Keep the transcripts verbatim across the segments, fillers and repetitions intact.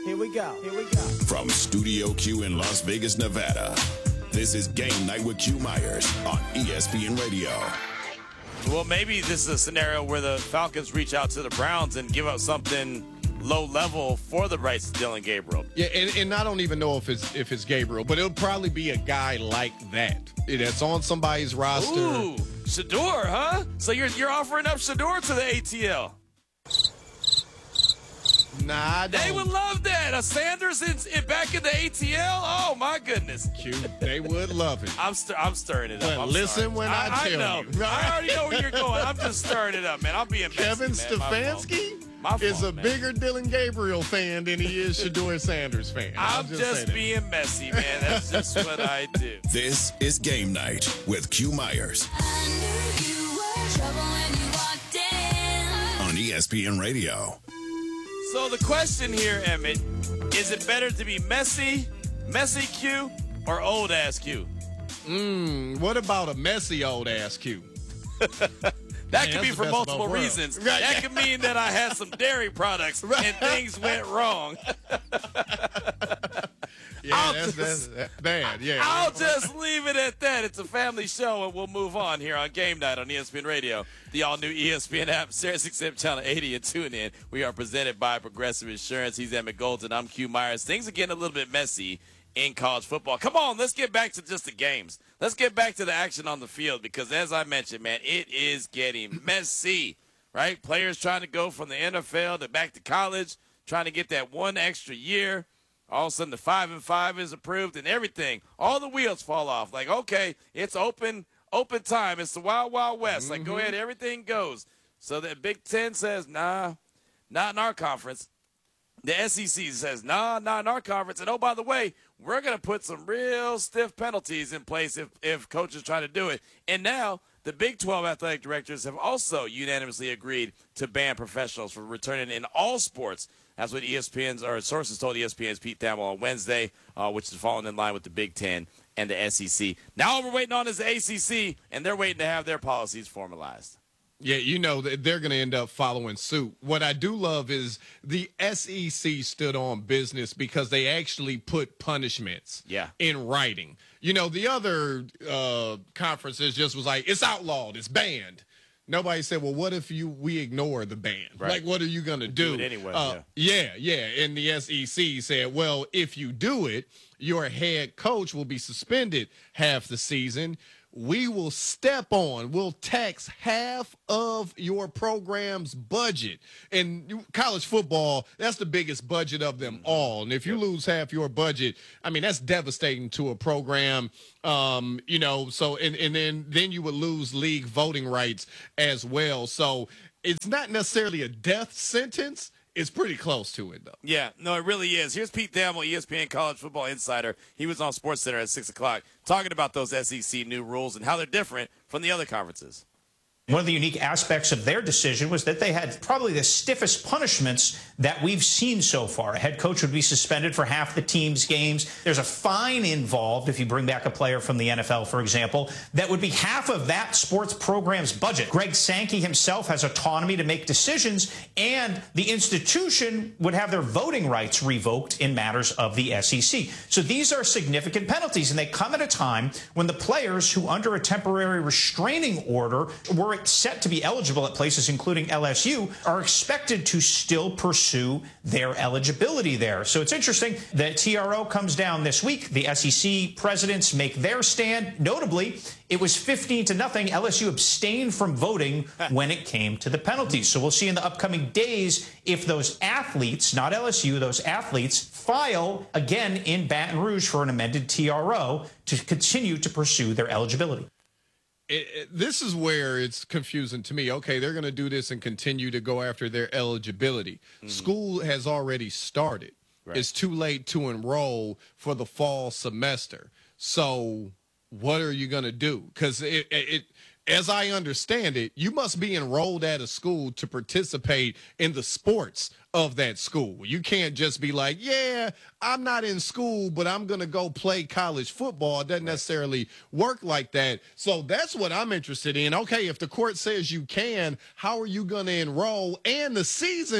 Here we go. Here we go. From Studio Q in Las Vegas, Nevada, this is Game Night with Q Myers on E S P N Radio. Well, maybe this is a scenario where the Falcons reach out to the Browns and give up something low level for the rights to Dylan Gabriel. Yeah, and, and I don't even know if it's if it's Gabriel, but it'll probably be a guy like that that's on somebody's roster. Ooh, Shedeur, huh? So you're you're offering up Shedeur to the A T L? Nah, I don't. They would love that. A Sanders in, in back in the A T L. Oh my goodness. Q, they would love it. I'm st- I'm stirring it up. But I'm listen sorry. when I, I tell know. you. I already know where you're going. I'm just stirring it up, man. I'm being messy, Kevin man. My fault. Stefanski My is fault, a man. bigger Dylan Gabriel fan than he is Shedeur Sanders fan. I'll I'm just, just say that. being messy, man. That's just what I do. This is Game Night with Q Myers I knew you were trouble when you walked in. on E S P N Radio. So the question here, Emmett, is it better to be messy, messy Q, or old ass Q? Mm, what about a messy old ass Q? That Man, could be that's for the best of multiple both worlds. reasons. Right. That could mean that I had some dairy products and things went wrong. Yeah, I'll that's, just- that's, that's bad. Yeah. I'll just leave it at that. It's a family show, and we'll move on here on Game Night on E S P N Radio, the all-new E S P N app, Sirius X M Channel eighty, and tune in. We are presented by Progressive Insurance. He's Emmett Golden. I'm Q Myers. Things are getting a little bit messy in college football. Come on, let's get back to just the games. Let's get back to the action on the field because, as I mentioned, man, it is getting messy, right? Players trying to go from the N F L to back to college, trying to get that one extra year. All of a sudden, the five and five is approved, and everything. All the wheels fall off. Like, okay, it's open, open time. It's the Wild Wild West. Like, go ahead, everything goes. So the Big Ten says, nah, not in our conference. The S E C says, nah, not in our conference. And oh, by the way, we're going to put some real stiff penalties in place if if coaches try to do it. And now the Big twelve athletic directors have also unanimously agreed to ban professionals from returning in all sports. That's what E S P N's or sources told E S P N's Pete Thamel on Wednesday, uh, which is falling in line with the Big Ten and the S E C. Now all we're waiting on is the A C C, and they're waiting to have their policies formalized. Yeah, you know, they're going to end up following suit. What I do love is the S E C stood on business because they actually put punishments Yeah. in writing. You know, the other uh, conferences just was like, it's outlawed, it's banned. Nobody said, well, what if you we ignore the ban? Right. Like, what are you going to do? Do it anyway, Uh, yeah, yeah. And the S E C said, well, if you do it, your head coach will be suspended half the season. We will step on, we'll tax half of your program's budget. And college football, that's the biggest budget of them all. And if you lose half your budget, I mean, that's devastating to a program. Um, you know, so and, and then then you would lose league voting rights as well. So it's not necessarily a death sentence. It's pretty close to it, though. Yeah, no, it really is. Here's Pete Thamel, E S P N College Football Insider. He was on SportsCenter at six o'clock talking about those S E C new rules and how they're different from the other conferences. One of the unique aspects of their decision was that they had probably the stiffest punishments that we've seen so far. A head coach would be suspended for half the team's games. There's a fine involved if you bring back a player from the N F L, for example, that would be half of that sports program's budget. Greg Sankey himself has autonomy to make decisions, and the institution would have their voting rights revoked in matters of the S E C. So these are significant penalties, and they come at a time when the players who, under a temporary restraining order, were set to be eligible at places including L S U are expected to still pursue their eligibility there. So it's interesting that T R O comes down this week. The S E C presidents make their stand. Notably, it was fifteen to nothing. L S U abstained from voting when it came to the penalties. So we'll see in the upcoming days if those athletes, not L S U, those athletes file again in Baton Rouge for an amended T R O to continue to pursue their eligibility. It, it, this is where it's confusing to me. Okay, they're going to do this and continue to go after their eligibility. Mm-hmm. School has already started. Right. It's too late to enroll for the fall semester. So what are you going to do? Because it, it, it, as I understand it, you must be enrolled at a school to participate in the sports of that school. You can't just be like, yeah, I'm not in school, but I'm going to go play college football. It doesn't right. necessarily work like that. So that's what I'm interested in. Okay, if the court says you can, how are you going to enroll? And the season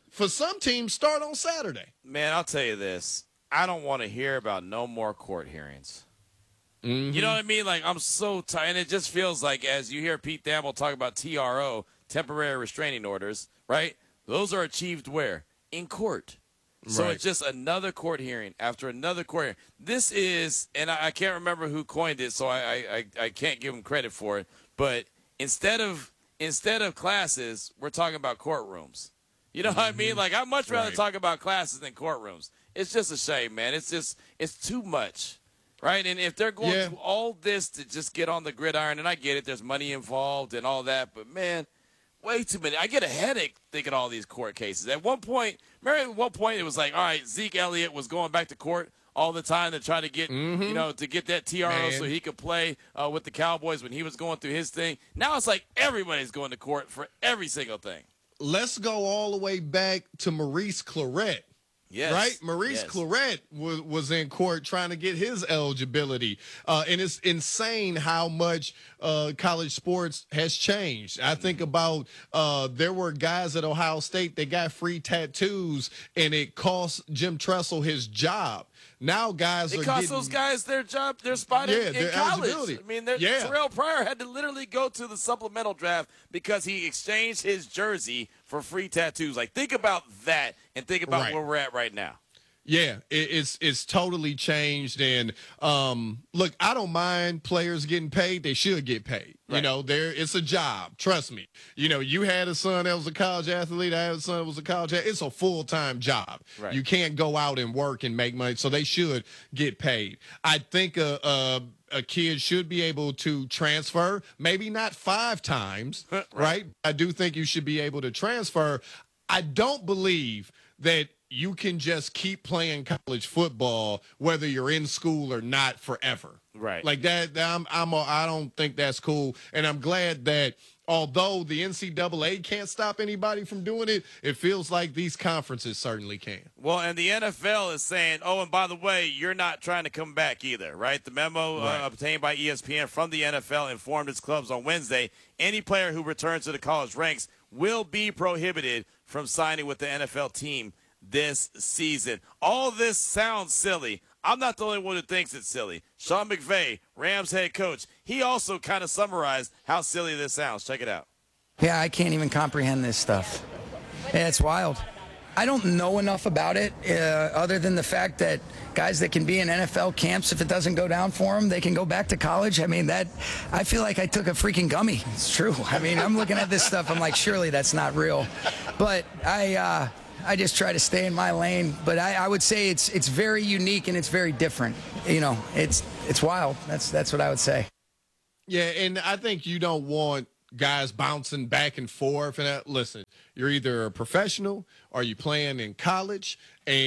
for some teams, start on Saturday. Man, I'll tell you this. I don't want to hear about no more court hearings. Mm-hmm. You know what I mean? Like, I'm so tired. And it just feels like as you hear Pete Thamel talk about T R O, temporary restraining orders, right? Those are achieved where? In court. So Right. it's just another court hearing after another court hearing. This is, and I, I can't remember who coined it, so I, I, I can't give him credit for it. But instead of instead of classes, we're talking about courtrooms. You know mm-hmm. what I mean? Like, I'd much rather right. talk about classes than courtrooms. It's just a shame, man. It's just it's too much. Right, and if they're going yeah. through all this to just get on the gridiron, and I get it, there's money involved and all that, but, man, way too many. I get a headache thinking all these court cases. At one point, remember at one point it was like, all right, Zeke Elliott was going back to court all the time to try to get, mm-hmm. you know, to get that T R O Man. so he could play uh, with the Cowboys when he was going through his thing. Now it's like everybody's going to court for every single thing. Let's go all the way back to Maurice Clarett. Yes. Right? Maurice yes. Clarett was, was in court trying to get his eligibility. Uh, and it's insane how much uh, college sports has changed. I think about uh, there were guys at Ohio State that got free tattoos, and it cost Jim Tressel his job. Now guys it are cost getting, those guys their job, their spot yeah, in, their in college. eligibility. I mean, their, Yeah. Terrell Pryor had to literally go to the supplemental draft because he exchanged his jersey for free tattoos. Like, think about that and think about Right. where we're at right now. Yeah, it, it's it's totally changed. And um, look, I don't mind players getting paid. They should get paid. You Right. know, there it's a job. Trust me. You know, you had a son that was a college athlete. I had a son that was a college athlete. It's a full time job. Right. You can't go out and work and make money. So they should get paid. I think a, a a kid should be able to transfer. Maybe not five times, right. right? I do think you should be able to transfer. I don't believe that you can just keep playing college football whether you're in school or not forever. Right. Like that, I'm, I'm, a, I don't think that's cool. And I'm glad that although the N C double A can't stop anybody from doing it, it feels like these conferences certainly can. Well, and the N F L is saying, oh, and by the way, you're not trying to come back either, right? The memo Right. uh, obtained by E S P N from the N F L informed its clubs on Wednesday, any player who returns to the college ranks will be prohibited from signing with the N F L team this season. All this sounds silly. I'm not the only one who thinks it's silly. Sean McVay, Rams head coach, he also kind of summarized how silly this sounds. Check it out. Yeah, I can't even comprehend this stuff. Yeah, it's wild. I don't know enough about it uh, other than the fact that guys that can be in N F L camps, if it doesn't go down for them, they can go back to college. I mean, that I feel like I took a freaking gummy. It's true. I mean, I'm looking at this stuff. I'm like, surely that's not real. But I uh, I just try to stay in my lane. But I, I would say it's it's very unique and it's very different. You know, it's it's wild. That's that's what I would say. Yeah, and I think you don't want guys bouncing back and forth. And uh, listen, you're either a professional or you playing in college,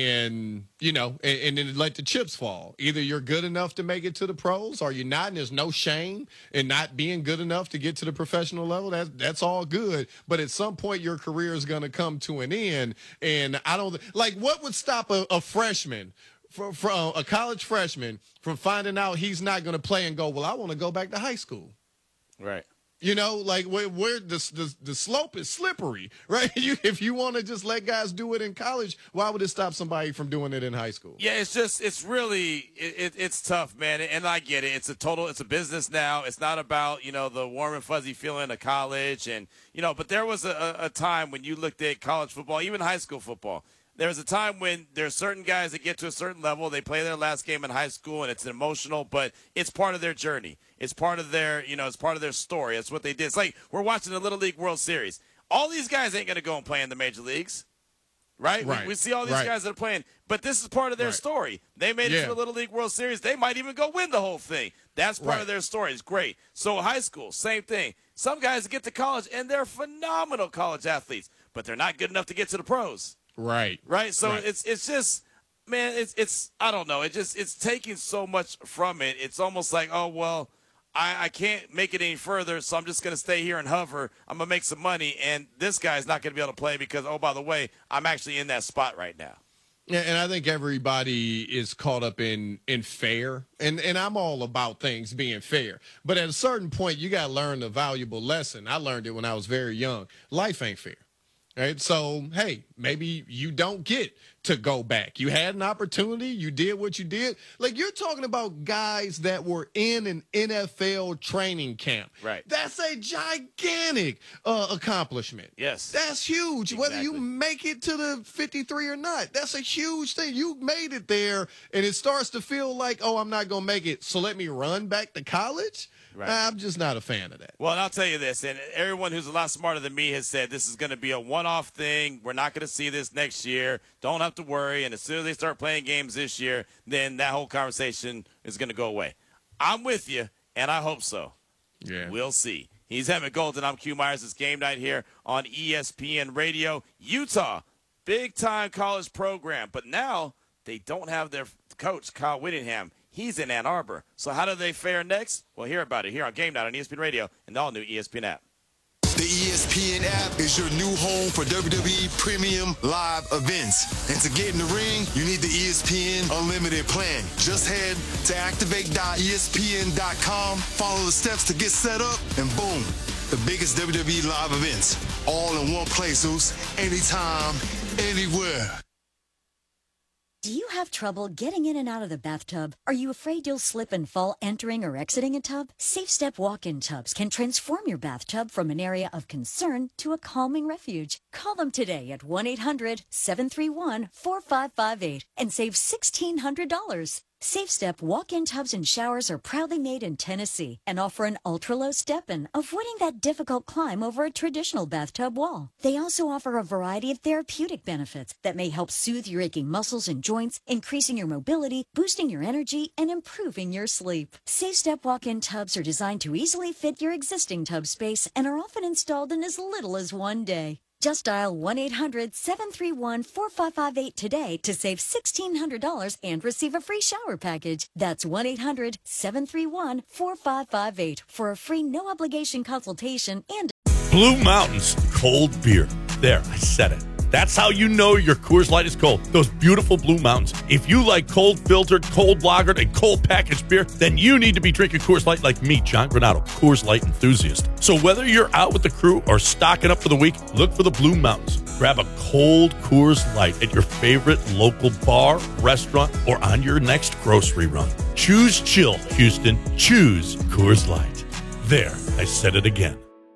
and you know, and, and then let the chips fall. Either you're good enough to make it to the pros, or you're not. And there's no shame in not being good enough to get to the professional level. That's that's all good. But at some point, your career is going to come to an end. And I don't like what would stop a, a freshman. From, from a college freshman from finding out he's not going to play and go, well, I want to go back to high school. Right. You know, like where, where the, the the slope is slippery, right? You, if you want to just let guys do it in college, why would it stop somebody from doing it in high school? Yeah, it's just, it's really, it, it, it's tough, man. And I get it. It's a total, it's a business now. It's not about, you know, the warm and fuzzy feeling of college. And, you know, but there was a, a time when you looked at college football, even high school football. There's a time when there's certain guys that get to a certain level, they play their last game in high school, and it's emotional, but it's part of their journey. It's part of their, you know, it's part of their story. It's what they did. It's like we're watching the Little League World Series. All these guys ain't going to go and play in the major leagues, right? Right. We, we see all these Right. guys that are playing, but this is part of their Right. story. They made it Yeah. to the Little League World Series. They might even go win the whole thing. That's part Right. of their story. It's great. So high school, same thing. Some guys get to college, and they're phenomenal college athletes, but they're not good enough to get to the pros. Right. Right. So Right. it's it's just, man, it's it's I don't know. It just it's taking so much from it. It's almost like, oh well, I, I can't make it any further, so I'm just gonna stay here and hover. I'm gonna make some money, and this guy's not gonna be able to play because, oh, by the way, I'm actually in that spot right now. Yeah, and I think everybody is caught up in in fair, and and I'm all about things being fair. But at a certain point, you got to learn a valuable lesson. I learned it when I was very young. Life ain't fair. Right? So, hey, maybe you don't get to go back. You had an opportunity. You did what you did. Like, you're talking about guys that were in an N F L training camp. Right. That's a gigantic uh, accomplishment. Yes. That's huge. Exactly. Whether you make it to the fifty-three or not, that's a huge thing. You made it there, and it starts to feel like, oh, I'm not going to make it, so let me run back to college? Right. I'm just not a fan of that. Well, and I'll tell you this, and everyone who's a lot smarter than me has said this is going to be a one-off thing. We're not going to see this next year. Don't have to worry. And as soon as they start playing games this year, then that whole conversation is going to go away. I'm with you, and I hope so. Yeah. We'll see. He's Emmett Golden. I'm Q Myers. It's Game Night here on E S P N Radio. Utah, big-time college program, but now they don't have their coach, Kyle Whittingham. He's in Ann Arbor. So how do they fare next? Well, hear about it here on Game Night on E S P N Radio and the all-new E S P N app. The E S P N app is your new home for W W E Premium Live events. And to get in the ring, you need the E S P N Unlimited plan. Just head to activate dot E S P N dot com, follow the steps to get set up, and boom, the biggest W W E live events. All in one place, Zeus. Anytime, anywhere. Do you have trouble getting in and out of the bathtub? Are you afraid you'll slip and fall entering or exiting a tub? Safe Step walk-in tubs can transform your bathtub from an area of concern to a calming refuge. Call them today at one eight hundred seven three one four five five eight and save sixteen hundred dollars. Safe Step walk-in tubs and showers are proudly made in Tennessee and offer an ultra-low step-in, avoiding that difficult climb over a traditional bathtub wall. They also offer a variety of therapeutic benefits that may help soothe your aching muscles and joints, increasing your mobility, boosting your energy, and improving your sleep. Safe Step walk-in tubs are designed to easily fit your existing tub space and are often installed in as little as one day. Just dial one eight hundred seven three one four five five eight today to save sixteen hundred dollars and receive a free shower package. That's one eight hundred seven three one four five five eight for a free no-obligation consultation and... Blue Mountains cold beer. There, I said it. That's how you know your Coors Light is cold. Those beautiful Blue Mountains. If you like cold filtered, cold lagered, and cold packaged beer, then you need to be drinking Coors Light like me, John Granado, Coors Light enthusiast. So whether you're out with the crew or stocking up for the week, look for the Blue Mountains. Grab a cold Coors Light at your favorite local bar, restaurant, or on your next grocery run. Choose chill, Houston. Choose Coors Light. There, I said it again.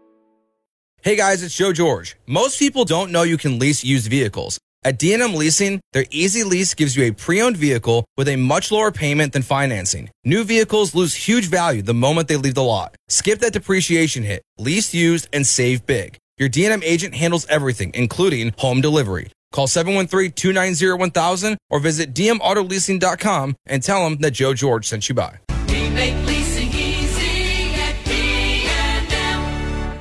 Hey guys, it's Joe George. Most people don't know you can lease used vehicles. At D and M Leasing, their Easy Lease gives you a pre-owned vehicle with a much lower payment than financing. New vehicles lose huge value the moment they leave the lot. Skip that depreciation hit, lease used, and save big. Your D and M agent handles everything, including home delivery. Call seven one three, two nine zero, one thousand or visit d m auto leasing dot com and tell them that Joe George sent you by. We make leasing easy at D and M.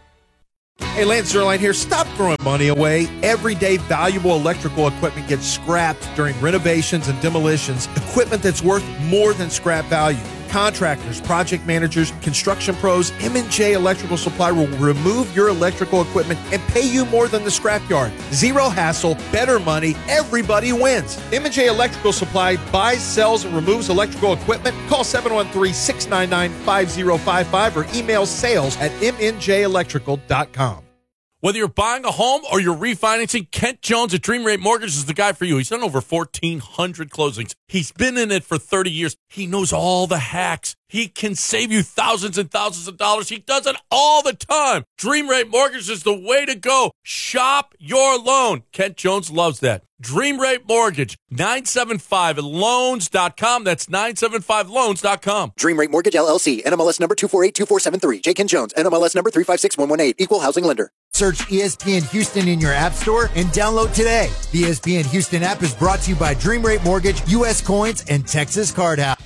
Hey, Lance Zerline here. Stop throwing money away. Everyday valuable electrical equipment gets scrapped during renovations and demolitions. Equipment that's worth more than scrap value. Contractors, project managers, construction pros, M and J Electrical Supply will remove your electrical equipment and pay you more than the scrapyard. Zero hassle, better money, everybody wins. M and J Electrical Supply buys, sells, and removes electrical equipment. Call seven one three, six nine nine, five zero five five or email sales at m n j electrical dot com. Whether you're buying a home or you're refinancing, Kent Jones at Dream Rate Mortgage is the guy for you. He's done over fourteen hundred closings. He's been in it for thirty years. He knows all the hacks. He can save you thousands and thousands of dollars. He does it all the time. Dream Rate Mortgage is the way to go. Shop your loan. Kent Jones loves that. Dream Rate Mortgage, nine seven five loans dot com. That's nine seven five loans dot com. Dream Rate Mortgage, L L C, N M L S number two four eight two four seven three. J. Ken Jones, N M L S number three five six one one eight. Equal housing lender. Search E S P N Houston in your app store and download today. The E S P N Houston app is brought to you by Dream Rate Mortgage, U S Coins, and Texas Card House.